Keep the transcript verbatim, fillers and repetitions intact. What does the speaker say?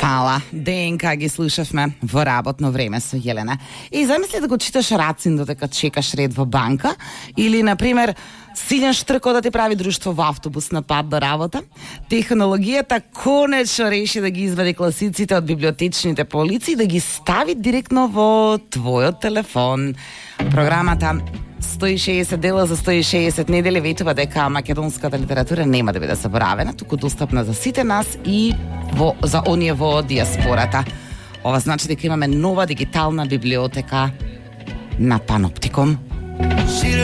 Фала, ДНК ги слушавме во работно време со Јелена. И замисли да го читаш рацин додека чекаш ред во банка или, например, силен штрко да ти прави друштво во автобус на пат до работа. Технологијата конечно реши да ги извади класиците од библиотечните полици и да ги стави директно во твојот телефон. Програмата сто и шеесет дела за сто и шеесет недели ветува дека македонската литература нема да биде заборавена, туку достапна за сите нас и во, за оние во диаспората. Ова значи дека имаме нова дигитална библиотека на Паноптикум.